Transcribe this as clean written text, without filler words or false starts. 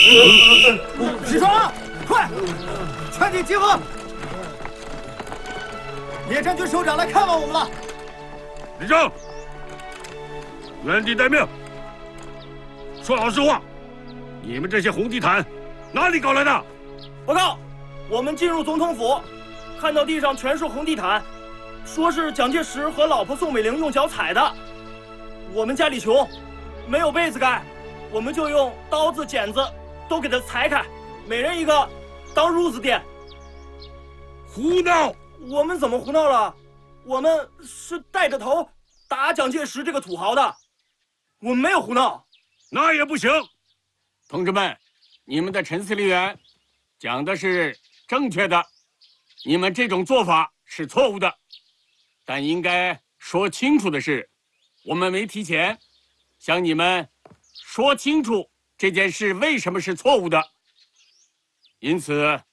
石川，快，全体集合！野战军首长来看望我们了。 立正，原地待命。说老实话，你们这些红地毯哪里搞来的？ 报告，我们进入总统府，看到地上全是红地毯，说是蒋介石和老婆宋美龄用脚踩的。我们家里穷，没有被子盖，我们就用刀子、剪子都给它裁开，每人一个，当褥子垫。 胡闹！ 我们怎么胡闹了？我们是带着头打蒋介石这个土豪的，我们没有胡闹。 那也不行。 同志们，你们的陈司令员讲的是正确的，你们这种做法是错误的。但应该说清楚的是，我们没提前向你们说清楚这件事为什么是错误的，因此